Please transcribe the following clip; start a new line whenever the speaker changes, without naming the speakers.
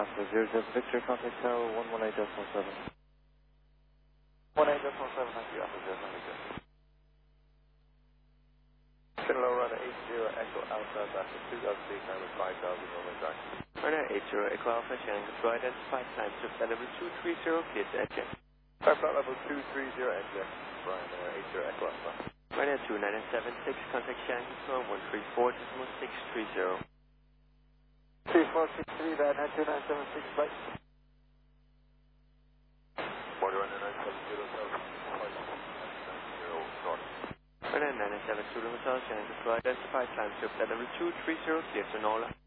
Oscar 07 Victor, contact tower 118.7. 18.7, thank you, Oscar 07 Victor. Low runner 80 Echo Alpha, Basket 2 Golf Speed, time is 5,000 Roman Drive. Runner 80 Echo Alpha, Shannon Control identified, time to flight level 230, clear to eject. Flight level 230, eject, Brian, 80 Echo Alpha. Runner 2976, contact Shannon Control 134.630. 3463, bad 2976, flight. Border runner 9707, flight 990 north. Runner 972 Hotel, Shannon Control identified, time to flight level 230, clear to NOLA.